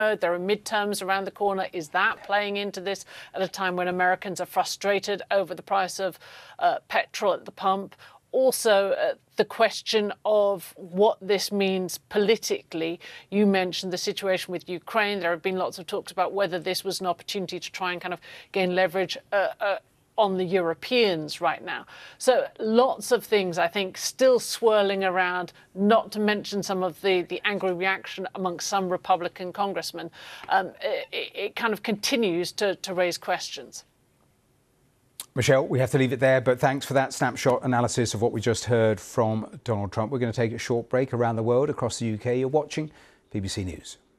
There are midterms around the corner. Is that playing into this at a time when Americans are frustrated over the price of petrol at the pump? Also, the question of what this means politically. You mentioned the situation with Ukraine. There have been lots of talks about whether this was an opportunity to try and kind of gain leverage on the Europeans right now. So lots of things, I think, still swirling around, not to mention some of the angry reaction amongst some Republican congressmen. It kind of continues to raise questions. Michelle, we have to leave it there, but thanks for that snapshot analysis of what we just heard from Donald Trump. We're going to take a short break around the world across the UK. You're watching BBC News.